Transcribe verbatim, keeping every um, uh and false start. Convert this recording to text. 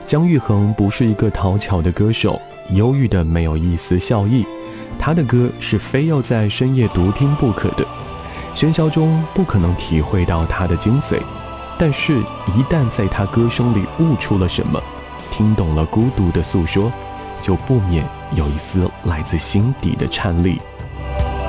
姜育恒不是一个讨巧的歌手，忧郁的没有一丝笑意，他的歌是非要在深夜独听不可的，喧嚣中不可能体会到他的精髓，但是一旦在他歌声里悟出了什么，听懂了孤独的诉说，就不免有一丝来自心底的颤栗。